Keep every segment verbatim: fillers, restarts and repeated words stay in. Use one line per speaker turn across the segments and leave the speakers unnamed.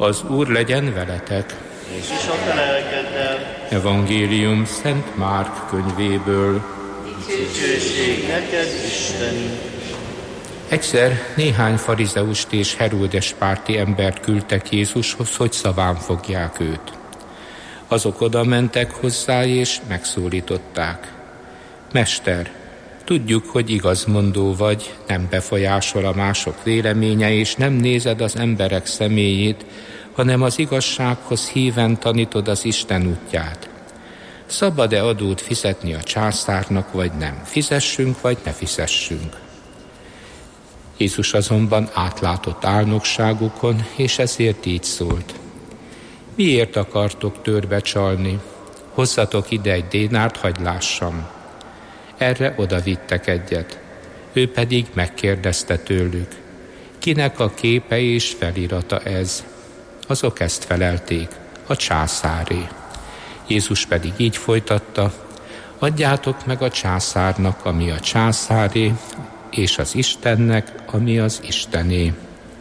Az Úr legyen veletek.
És is a te lelkeddel.
Evangélium Szent Márk könyvéből.
Dicsőség neked, Istenünk.
Egyszer néhány farizeust és Heródes párti embert küldtek Jézushoz, hogy szaván fogják őt. Azok oda mentek hozzá, és megszólították. Mester, tudjuk, hogy igazmondó vagy, nem befolyásol a mások véleménye, és nem nézed az emberek személyét, hanem az igazsághoz híven tanítod az Isten útját. Szabad-e adót fizetni a császárnak, vagy nem? Fizessünk, vagy ne fizessünk? Jézus azonban átlátott álnokságukon, és ezért így szólt. Miért akartok törbe csalni? Hozzatok ide egy dénárt, hadd lássam. Erre odavittek egyet. Ő pedig megkérdezte tőlük. Kinek a képe és felirata ez? Azok ezt felelték, a császáré. Jézus pedig így folytatta, adjátok meg a császárnak, ami a császáré, és az Istennek, ami az Istené.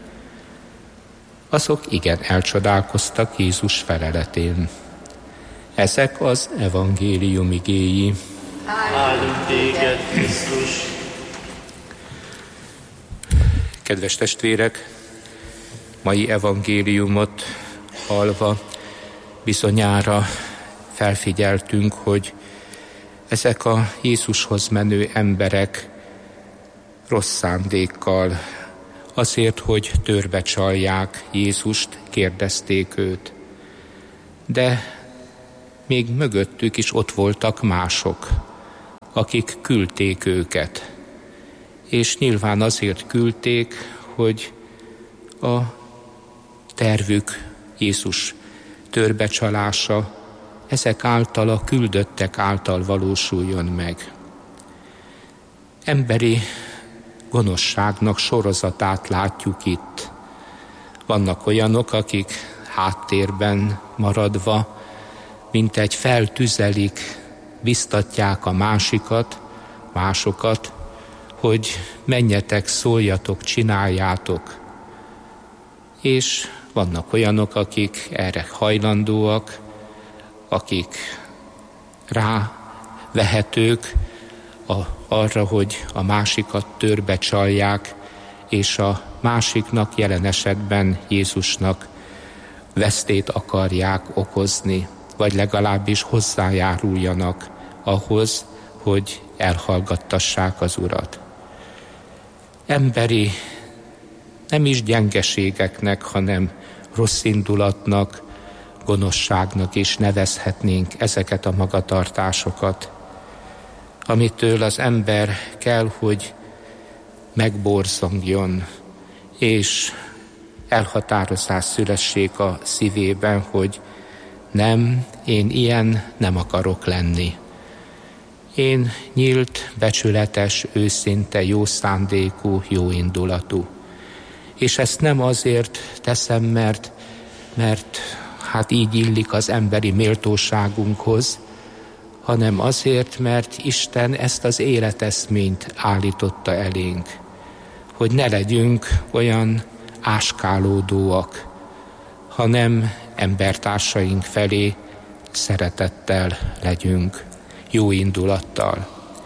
Azok igen elcsodálkoztak Jézus feleletén. Ezek az evangélium igéi.
Áldunk téged, Krisztus!
Kedves testvérek, mai evangéliumot hallva bizonyára felfigyeltünk, hogy ezek a Jézushoz menő emberek rossz szándékkal, azért, hogy törbe csalják Jézust, kérdezték őt. De még mögöttük is ott voltak mások, akik küldték őket. És nyilván azért küldték, hogy a tervük, Jézus törbecsalása ezek által, a küldöttek által valósuljon meg. Emberi gonoszságnak sorozatát látjuk itt. Vannak olyanok, akik háttérben maradva, mint egy feltüzelik, biztatják a másikat, másokat, hogy menjetek, szóljatok, csináljátok. És vannak olyanok, akik erre hajlandóak, akik rávehetők a, arra, hogy a másikat törbe csalják, és a másiknak, jelen esetben Jézusnak vesztét akarják okozni, vagy legalábbis hozzájáruljanak ahhoz, hogy elhallgattassák az Urat. Emberi, nem is gyengeségeknek, hanem rossz indulatnak, gonoszságnak is nevezhetnénk ezeket a magatartásokat, amitől az ember kell, hogy megborzongjon, és elhatározás szülessék a szívében, hogy nem, én ilyen nem akarok lenni. Én nyílt, becsületes, őszinte, jó szándékú, jó indulatú. És ezt nem azért teszem, mert, mert hát így illik az emberi méltóságunkhoz, hanem azért, mert Isten ezt az életeszményt állította elénk, hogy ne legyünk olyan áskálódóak, hanem embertársaink felé szeretettel legyünk, jó indulattal.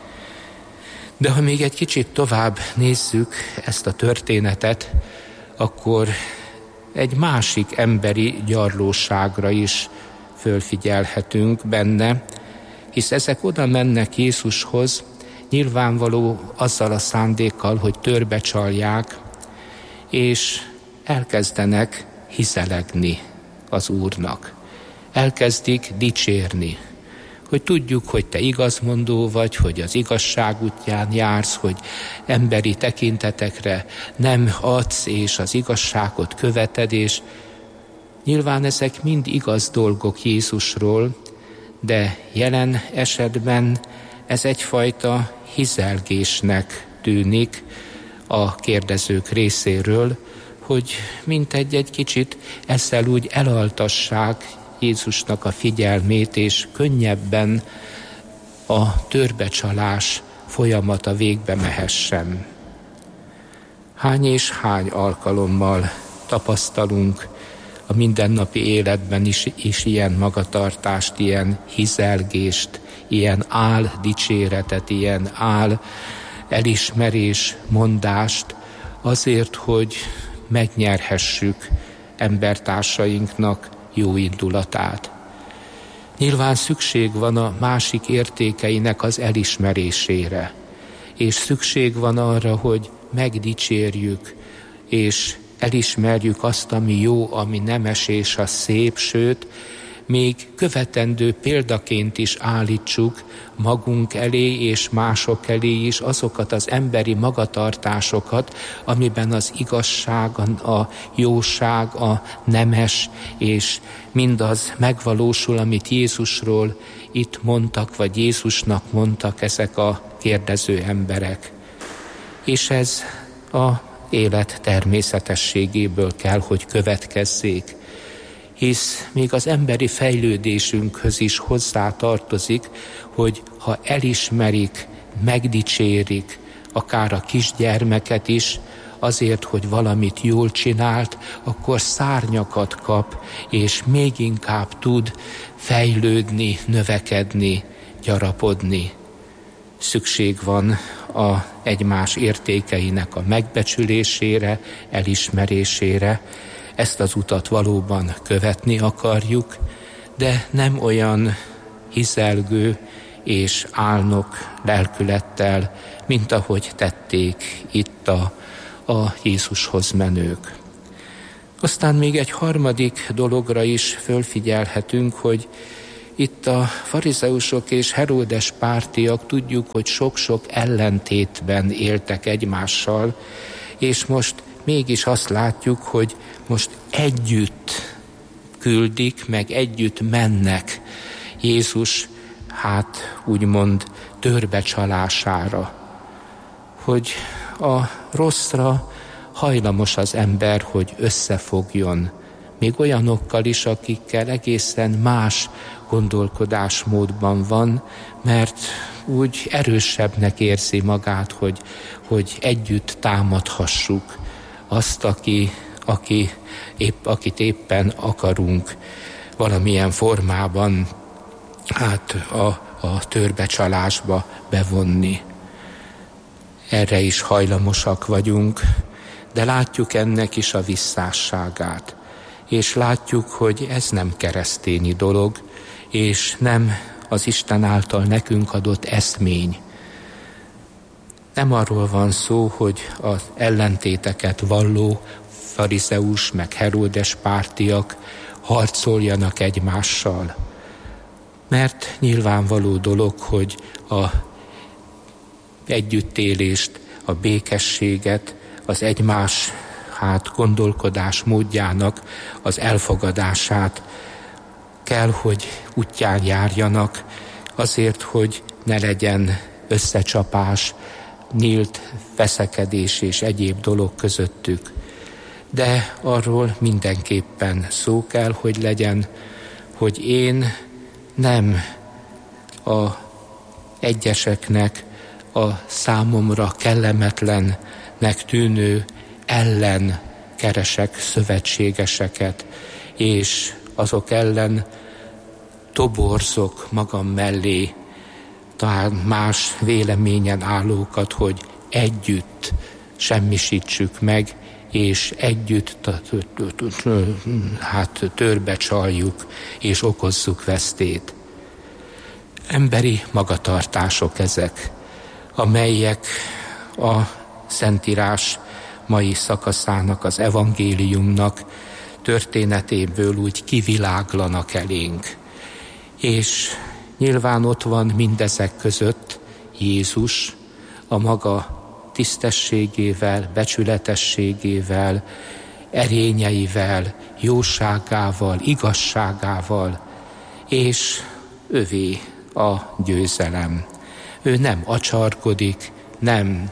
De ha még egy kicsit tovább nézzük ezt a történetet, akkor egy másik emberi gyarlóságra is fölfigyelhetünk benne, hisz ezek oda mennek Jézushoz, nyilvánvaló azzal a szándékkal, hogy törbecsalják, és elkezdenek hizelegni az Úrnak. Elkezdik dicsérni, hogy tudjuk, hogy te igazmondó vagy, hogy az igazság útján jársz, hogy emberi tekintetekre nem adsz, és az igazságot követed, és nyilván ezek mind igaz dolgok Jézusról, de jelen esetben ez egyfajta hizelgésnek tűnik a kérdezők részéről, hogy mintegy egy kicsit ezzel úgy elaltassák Jézusnak a figyelmét, és könnyebben a törbecsalás folyamata végbe mehessen. Hány és hány alkalommal tapasztalunk a mindennapi életben is, is ilyen magatartást, ilyen hizelgést, ilyen áll dicséretet, ilyen áll elismerés mondást, azért, hogy megnyerhessük embertársainknak jó indulatát. Nyilván szükség van a másik értékeinek az elismerésére, és szükség van arra, hogy megdicsérjük, és elismerjük azt, ami jó, ami nemes és a szép, sőt, még követendő példaként is állítsuk magunk elé és mások elé is azokat az emberi magatartásokat, amiben az igazság, a jóság, a nemes és mindaz megvalósul, amit Jézusról itt mondtak, vagy Jézusnak mondtak ezek a kérdező emberek. És ez a élet természetességéből kell, hogy következzék, hisz még az emberi fejlődésünkhöz is hozzá tartozik, hogy ha elismerik, megdicsérik, akár a kisgyermeket is, azért, hogy valamit jól csinált, akkor szárnyakat kap, és még inkább tud fejlődni, növekedni, gyarapodni. Szükség van a egymás értékeinek a megbecsülésére, elismerésére. Ezt az utat valóban követni akarjuk, de nem olyan hizelgő és álnok lelkülettel, mint ahogy tették itt a, a Jézushoz menők. Aztán még egy harmadik dologra is fölfigyelhetünk, hogy itt a farizeusok és Heródes pártiak tudjuk, hogy sok-sok ellentétben éltek egymással, és most mégis azt látjuk, hogy most együtt küldik, meg együtt mennek Jézus, hát úgymond törbecsalására, hogy a rosszra hajlamos az ember, hogy összefogjon, még olyanokkal is, akikkel egészen más gondolkodásmódban van, mert úgy erősebbnek érzi magát, hogy, hogy együtt támadhassuk azt, aki, aki épp, akit éppen akarunk valamilyen formában hát a, a törbecsalásba bevonni. Erre is hajlamosak vagyunk, de látjuk ennek is a visszásságát. És látjuk, hogy ez nem keresztényi dolog, és nem az Isten által nekünk adott eszmény. Nem arról van szó, hogy az ellentéteket valló farizeus meg Heródes pártiak harcoljanak egymással. Mert nyilvánvaló dolog, hogy a együttélést, a békességet, az egymás hát gondolkodás módjának az elfogadását kell, hogy útján járjanak, azért, hogy ne legyen összecsapás, nyílt veszekedés és egyéb dolog közöttük. De arról mindenképpen szó kell, hogy legyen, hogy én nem a egyeseknek a számomra kellemetlennek tűnő ellen keresek szövetségeseket, és azok ellen toborzok magam mellé talán más véleményen állókat, hogy együtt semmisítsük meg, és együtt hát törbecsaljuk, és okozzuk vesztét. Emberi magatartások ezek, amelyek a Szentírás mai szakaszának, az evangéliumnak történetéből úgy kiviláglanak elénk. És nyilván ott van mindezek között Jézus a maga tisztességével, becsületességével, erényeivel, jóságával, igazságával, és övé a győzelem. Ő nem acsarkodik, nem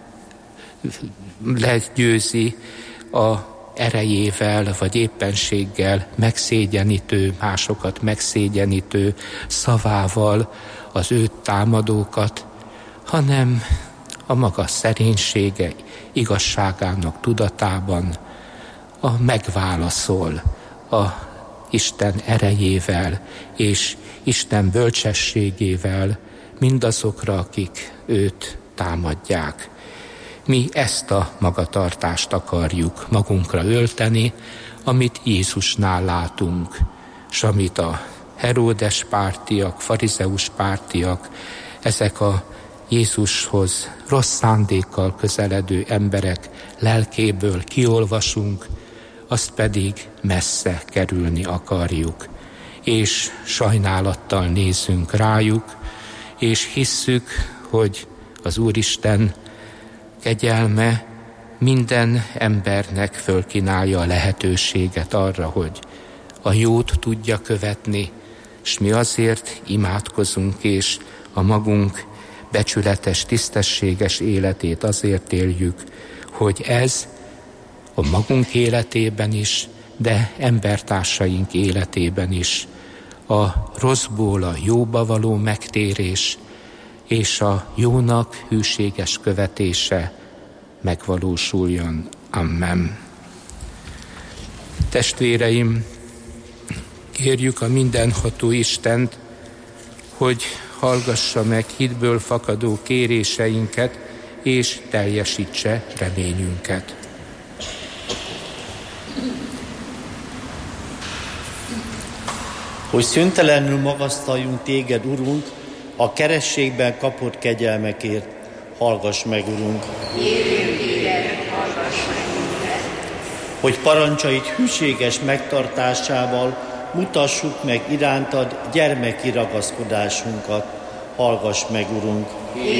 legyőzi a erejével, vagy éppenséggel megszégyenítő, másokat megszégyenítő szavával az őt támadókat, hanem a maga szerénysége, igazságának tudatában a megválaszol a Isten erejével és Isten bölcsességével mindazokra, akik őt támadják. Mi ezt a magatartást akarjuk magunkra ölteni, amit Jézusnál látunk, s amit a Heródes pártiak, farizeus pártiak, ezek a Jézushoz rossz szándékkal közeledő emberek lelkéből kiolvasunk, azt pedig messze kerülni akarjuk. És sajnálattal nézünk rájuk, és hisszük, hogy az Úristen kegyelme minden embernek fölkínálja a lehetőséget arra, hogy a jót tudja követni, és mi azért imádkozunk, és a magunk becsületes, tisztességes életét azért éljük, hogy ez a magunk életében is, de embertársaink életében is a rosszból a jóba való megtérés és a jónak hűséges követése megvalósuljon. Amen. Testvéreim, kérjük a mindenható Istent, hogy hallgassa meg hitből fakadó kéréseinket, és teljesítse reményünket.
Hogy szüntelenül magasztaljunk téged, Urunk, a kerességben kapott kegyelmekért, hallgass meg, Urunk.
Kérjünk téged, hallgass meg minket.
Hogy parancsaid hűséges megtartásával mutassuk meg irántad gyermeki ragaszkodásunkat, hallgass meg, Urunk.